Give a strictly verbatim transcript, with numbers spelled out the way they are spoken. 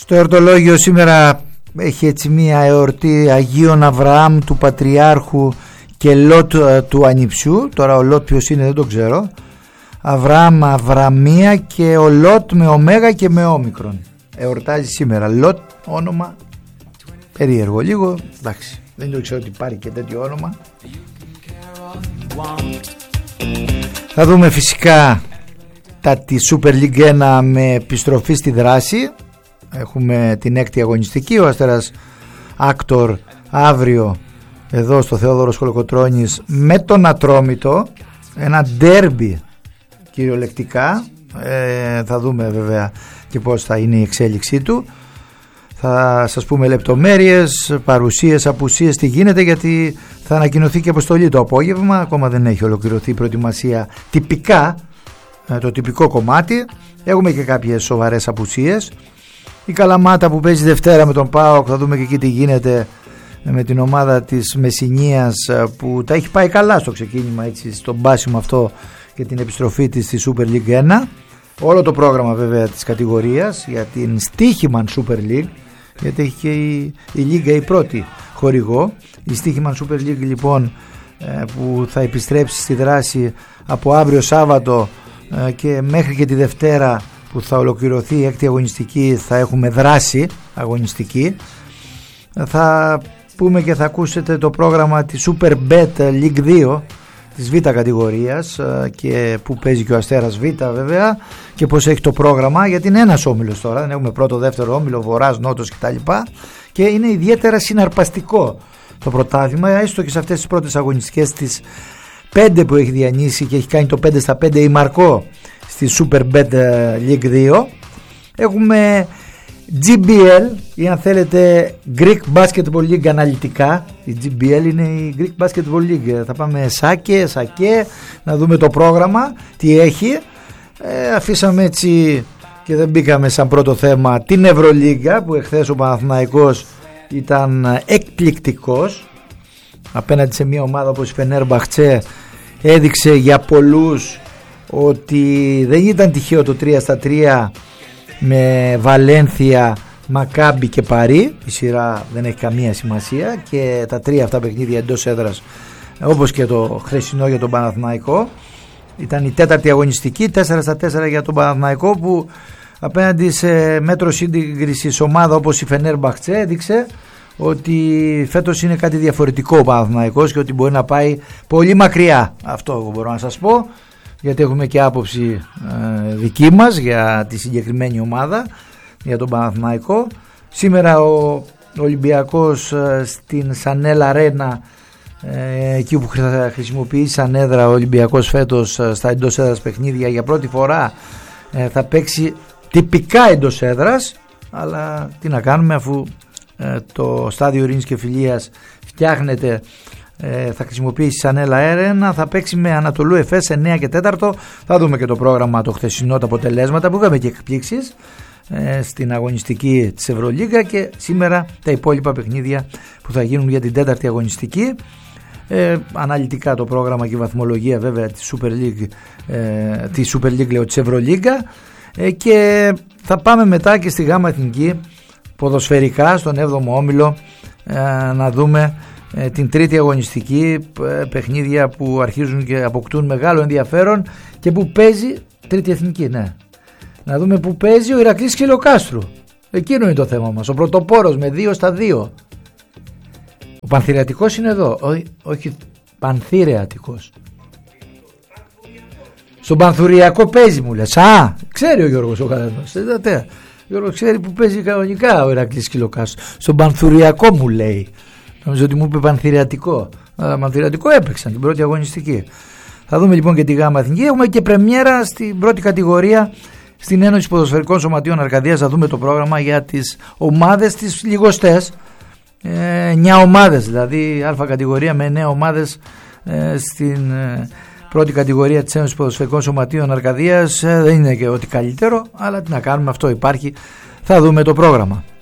Στο εορτολόγιο σήμερα έχει έτσι μία εορτή Αγίων Αβραάμ του Πατριάρχου και Λότ του Ανιψιού. Τώρα ο Λότ ποιος είναι δεν το ξέρω. Αβραάμ Αβραμία και ο Λότ με ωμέγα και με όμικρον. Εορτάζει σήμερα. Λότ όνομα περίεργο λίγο. Εντάξει, δεν το ξέρω ότι πάρει και τέτοιο όνομα. Θα δούμε φυσικά τα τη Super League ένα με επιστροφή στη δράση. Έχουμε την έκτη αγωνιστική. Ο Αστέρας Άκτορ αύριο εδώ στο Θεόδωρος Κολοκοτρώνης με τον Ατρόμητο. Ένα ντέρμπι κυριολεκτικά. ε, Θα δούμε βέβαια και πώς θα είναι η εξέλιξή του. Θα σας πούμε λεπτομέρειες, παρουσίες, απουσίες, τι γίνεται, γιατί θα ανακοινωθεί και αποστολή το απόγευμα. Ακόμα δεν έχει ολοκληρωθεί η προετοιμασία τυπικά, το τυπικό κομμάτι. Έχουμε και κάποιες σοβαρές απουσίες. Η Καλαμάτα που παίζει Δευτέρα με τον ΠΑΟΚ, θα δούμε και εκεί τι γίνεται με την ομάδα της Μεσσηνίας που τα έχει πάει καλά στο ξεκίνημα, έτσι, στο μπάσιμο αυτό και την επιστροφή της στη Super League ένα. Όλο το πρόγραμμα βέβαια της κατηγορίας για την Στίχημαν Super League, γιατί έχει και η, η Λίγκα η πρώτη χορηγό. Η Στίχημαν Super League λοιπόν που θα επιστρέψει στη δράση από αύριο Σάββατο και μέχρι και τη Δευτέρα που θα ολοκληρωθεί η έκτη αγωνιστική, θα έχουμε δράση αγωνιστική. Θα πούμε και θα ακούσετε το πρόγραμμα της Super Bet League δύο της Β κατηγορίας και που παίζει και ο Αστέρας Β βέβαια, και πως έχει το πρόγραμμα, γιατί είναι ένας όμιλος τώρα, δεν έχουμε πρώτο, δεύτερο όμιλο, Βορράς, Νότος κτλ. Και είναι ιδιαίτερα συναρπαστικό το πρωτάθλημα, έστω και σε αυτές τις πρώτες αγωνιστικές, τις πέντε που έχει διανύσει και έχει κάνει το πέντε στα πέντε η Μαρκό στη Super Bet League δύο. Έχουμε τζι μπι ελ ή αν θέλετε Greek Basketball League αναλυτικά. Η τζι μπι ελ είναι η Greek Basketball League. Θα πάμε σάκε, σακέ, να δούμε το πρόγραμμα, τι έχει. ε, Αφήσαμε έτσι και δεν μπήκαμε σαν πρώτο θέμα την Ευρωλίγκα, που εχθές ο Παναθηναϊκός ήταν εκπληκτικός απέναντι σε μια ομάδα όπως η Φενέρμπαχτσε. Έδειξε για πολλούς ότι δεν ήταν τυχαίο το τρία στα τρία με Βαλένθια, Μακάμπι και Παρί. Η σειρά δεν έχει καμία σημασία και τα τρία αυτά παιχνίδια εντός έδρας, όπως και το χθεσινό για τον Παναθηναϊκό. Ήταν η τέταρτη αγωνιστική, τέσσερα στα τέσσερα για τον Παναθηναϊκό, που απέναντι σε μέτρο σύγκρισης ομάδα όπως η Φενέρμπαχτσε έδειξε ότι φέτος είναι κάτι διαφορετικό ο Παναθηναϊκός και ότι μπορεί να πάει πολύ μακριά. Αυτό εγώ μπορώ να σας πω, γιατί έχουμε και άποψη ε, δική μας για τη συγκεκριμένη ομάδα, για τον Παναθηναϊκό. Σήμερα ο Ολυμπιακός ε, στην Σανέλ Αρένα, ε, εκεί που θα χρησιμοποιήσει σαν έδρα ο Ολυμπιακός φέτος ε, στα εντός έδρας παιχνίδια, για πρώτη φορά ε, θα παίξει τυπικά εντός έδρας, αλλά τι να κάνουμε, αφού ε, το στάδιο Ειρήνης και Φιλίας φτιάχνεται. Ε, θα χρησιμοποιήσει Σανέλα Έρενα, θα παίξει με Ανατολού Εφές εννέα και τέταρτο. Θα δούμε και το πρόγραμμα το χθεσινό, τα αποτελέσματα που είχαμε και εκπλήξεις ε, στην αγωνιστική της Ευρωλίγκα, και σήμερα τα υπόλοιπα παιχνίδια που θα γίνουν για την τέταρτη αγωνιστική. ε, αναλυτικά το πρόγραμμα και η βαθμολογία βέβαια της Super League, ε, της Super League λέω, της Ευρωλίγκα, ε, και θα πάμε μετά και στη Γάμα Εθνική ποδοσφαιρικά στον έβδομο όμιλο, ε, να δούμε την τρίτη αγωνιστική, παιχνίδια που αρχίζουν και αποκτούν μεγάλο ενδιαφέρον και που παίζει τρίτη εθνική. Ναι, να δούμε που παίζει ο Ηρακλής Ξυλοκάστρου. Εκείνο είναι το θέμα μας, ο πρωτοπόρος με δύο στα δύο. Ο Πανθηρεατικός είναι εδώ, Ό, όχι Πανθηρεατικός. Στον Πανθουριακό παίζει, μου λες. Α, ξέρει ο Γιώργος ο Καλανός. Ο Γιώργος ξέρει που παίζει κανονικά ο Ηρακλής Ξυλοκάστρου. Στον Πανθουριακό μου λέει. Νομίζω ότι μου είπε Πανθηρεατικό. Αλλά Πανθηρεατικό έπαιξαν την πρώτη αγωνιστική. Θα δούμε λοιπόν και τη Γάμα Εθνική. Έχουμε και πρεμιέρα στην πρώτη κατηγορία στην Ένωση Ποδοσφαιρικών Σωματείων Αρκαδίας. Θα δούμε το πρόγραμμα για τις ομάδες τις λιγοστές. Ε, εννιά ομάδες δηλαδή, α κατηγορία με εννιά ομάδες ε, στην ε, πρώτη κατηγορία της Ένωσης Ποδοσφαιρικών Σωματείων Αρκαδίας. Ε, δεν είναι και ό,τι καλύτερο, αλλά τι να κάνουμε, αυτό υπάρχει. Θα δούμε το πρόγραμμα.